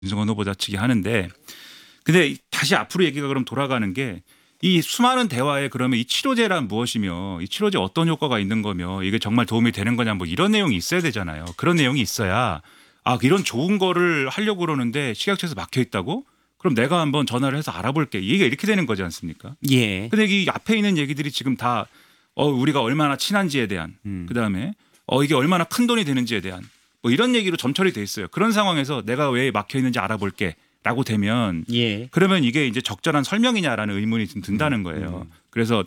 윤석열 후보자 측이 하는데 근데 다시 앞으로 얘기가 그럼 돌아가는 게 이 수많은 대화에 그러면 이 치료제란 무엇이며 이 치료제 어떤 효과가 있는 거며 이게 정말 도움이 되는 거냐 뭐 이런 내용이 있어야 되잖아요. 그런 내용이 있어야 이런 좋은 거를 하려고 그러는데 식약처에서 막혀 있다고? 그럼 내가 한번 전화를 해서 알아볼게. 이게 이렇게 되는 거지 않습니까? 예. 근데 이 앞에 있는 얘기들이 지금 다 우리가 얼마나 친한지에 대한 그다음에 이게 얼마나 큰 돈이 되는지에 대한 뭐 이런 얘기로 점철이 돼 있어요. 그런 상황에서 내가 왜 막혀 있는지 알아볼게. 라고 되면 예. 그러면 이게 이제 적절한 설명이냐라는 의문이 좀 든다는 거예요. 그래서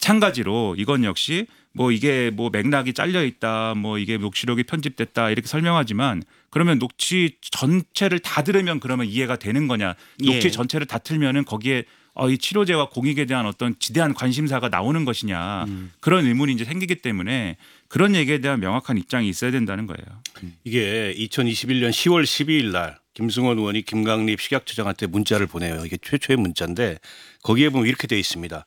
마찬가지로 이건 역시 뭐 이게 뭐 맥락이 잘려 있다, 뭐 이게 녹취록이 편집됐다 이렇게 설명하지만 그러면 녹취 전체를 다 들으면 그러면 이해가 되는 거냐? 녹취 예. 전체를 다 틀면은 거기에 이 치료제와 공익에 대한 어떤 지대한 관심사가 나오는 것이냐 그런 의문이 이제 생기기 때문에 그런 얘기에 대한 명확한 입장이 있어야 된다는 거예요. 이게 2021년 10월 12일 날 김승원 의원이 김강립 식약처장한테 문자를 보내요. 이게 최초의 문자인데 거기에 보면 이렇게 돼 있습니다.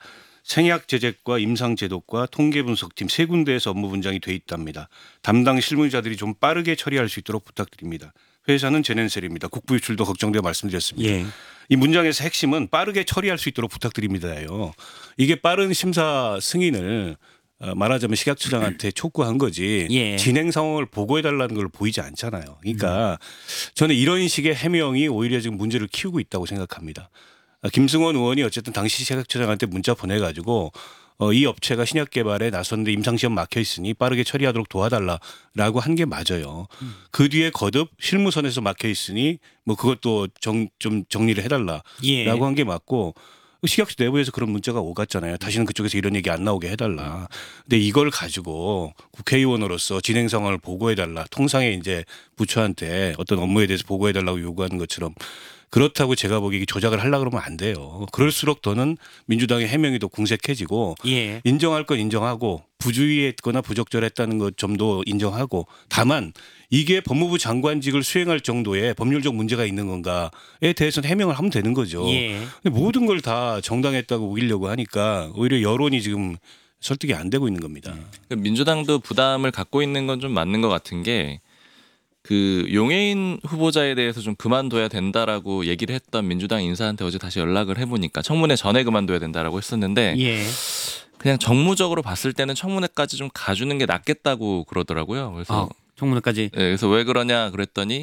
생약제적과 임상제독과 통계분석팀 세 군데에서 업무 분장이 돼 있답니다. 담당 실무자들이 좀 빠르게 처리할 수 있도록 부탁드립니다. 회사는 제넨셀입니다. 국부 유출도 걱정되어 말씀드렸습니다. 예. 이 문장에서 핵심은 빠르게 처리할 수 있도록 부탁드립니다예요. 이게 빠른 심사 승인을 말하자면 식약처장한테 촉구한 거지 예. 진행 상황을 보고해달라는 걸 보이지 않잖아요. 그러니까 저는 이런 식의 해명이 오히려 지금 문제를 키우고 있다고 생각합니다. 김승원 의원이 어쨌든 당시 식약처장한테 문자 보내가지고 이 업체가 신약 개발에 나섰는데 임상시험 막혀 있으니 빠르게 처리하도록 도와달라라고 한 게 맞아요. 그 뒤에 거듭 실무선에서 막혀 있으니 뭐 그것도 좀 정리를 해달라라고 예. 한 게 맞고 식약처 내부에서 그런 문자가 오갔잖아요. 다시는 그쪽에서 이런 얘기 안 나오게 해달라. 근데 이걸 가지고 국회의원으로서 진행 상황을 보고해달라. 통상의 이제 부처한테 어떤 업무에 대해서 보고해달라고 요구하는 것처럼 그렇다고 제가 보기에 조작을 하려고 그러면 안 돼요. 그럴수록 더는 민주당의 해명이 더 궁색해지고 예. 인정할 건 인정하고 부주의했거나 부적절했다는 것 점도 인정하고 다만 이게 법무부 장관직을 수행할 정도의 법률적 문제가 있는 건가에 대해서는 해명을 하면 되는 거죠. 예. 근데 모든 걸 다 정당했다고 우기려고 하니까 오히려 여론이 지금 설득이 안 되고 있는 겁니다. 민주당도 부담을 갖고 있는 건 좀 맞는 것 같은 게 그 용해인 후보자에 대해서 좀 그만둬야 된다라고 얘기를 했던 민주당 인사한테 어제 다시 연락을 해보니까 청문회 전에 그만둬야 된다라고 했었는데 예. 그냥 정무적으로 봤을 때는 청문회까지 좀 가주는 게 낫겠다고 그러더라고요. 그래서 청문회까지. 네, 그래서 왜 그러냐 그랬더니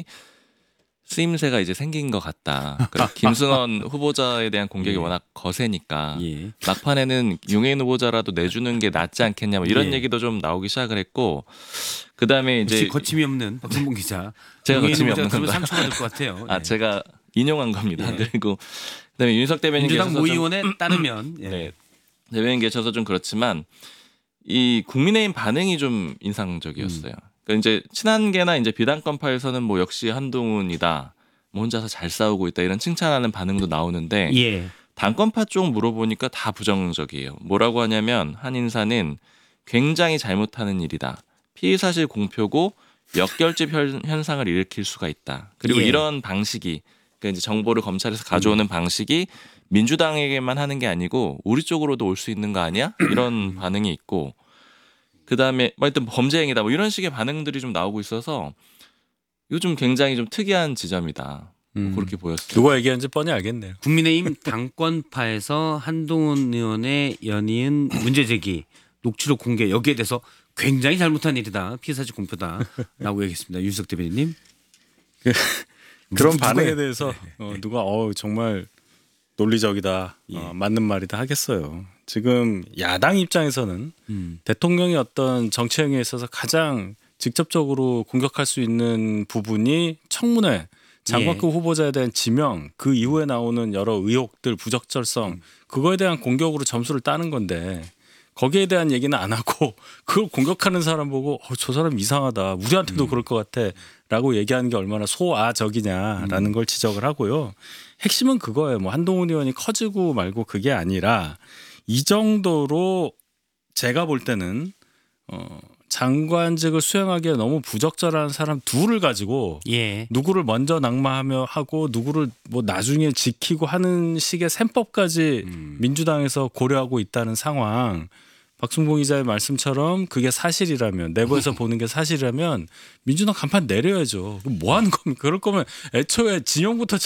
쓰임새가 이제 생긴 것 같다. 김승원 후보자에 대한 공격이 예. 워낙 거세니까 예. 막판에는 용해인 후보자라도 내주는 게 낫지 않겠냐 뭐 이런 예. 얘기도 좀 나오기 시작을 했고 그다음에 이제 역시 거침이 없는 박준봉 기자. 제가 거침이 의원님 없는 들으면 건가? 상처받을 것 같아요. 예. 제가 인용한 겁니다. 예. 그리고 그다음에 윤석 대변인께서 민주당 모의원에 따르면 예. 네, 대변인께서도 좀 그렇지만 이 국민의힘 반응이 좀 인상적이었어요. 그러니까 이제 친한계나 이제 비단건파에서는 뭐 역시 한동훈이다, 뭐 혼자서 잘 싸우고 있다 이런 칭찬하는 반응도 나오는데 예. 단건파 쪽 물어보니까 다 부정적이에요. 뭐라고 하냐면 한 인사는 굉장히 잘못하는 일이다. 피의 사실 공표고 역결집 현상을 일으킬 수가 있다. 그리고 예. 이런 방식이 그러니까 이제 정보를 검찰에서 가져오는 방식이 민주당에게만 하는 게 아니고 우리 쪽으로도 올 수 있는 거 아니야? 이런 반응이 있고 그다음에 하여튼 범죄 행위다 뭐 이런 식의 반응들이 좀 나오고 있어서 이거 좀 굉장히 좀 특이한 지점이다. 그렇게 보였어요. 누가 얘기하는지 뻔히 알겠네요. 국민의힘 당권파에서 한동훈 의원의 연이은 문제 제기, 녹취록 공개 여기에 대해서 굉장히 잘못한 일이다. 피해사실 공표다라고 얘기했습니다. 윤석 대변인님. 그런 반응에 대해서 누가 정말 논리적이다, 예. 맞는 말이다 하겠어요. 지금 야당 입장에서는 대통령이 어떤 정치 행위에 있어서 가장 직접적으로 공격할 수 있는 부분이 청문회, 장관급 후보자에 대한 지명, 그 이후에 나오는 여러 의혹들, 부적절성 그거에 대한 공격으로 점수를 따는 건데 거기에 대한 얘기는 안 하고 그걸 공격하는 사람 보고 저 사람 이상하다. 우리한테도 그럴 것 같아. 라고 얘기하는 게 얼마나 소아적이냐라는 걸 지적을 하고요. 핵심은 그거예요. 뭐 한동훈 의원이 커지고 말고 그게 아니라 이 정도로 제가 볼 때는 장관직을 수행하기에 너무 부적절한 사람 둘을 가지고 예. 누구를 먼저 낙마하며 하고 누구를 뭐 나중에 지키고 하는 식의 셈법까지 민주당에서 고려하고 있다는 상황 박순봉 기자의 말씀처럼 그게 사실이라면 내부에서 보는 게 사실이라면 민주당 간판 내려야죠. 그럼 뭐 하는 겁니까? 그럴 거면 애초에 진영부터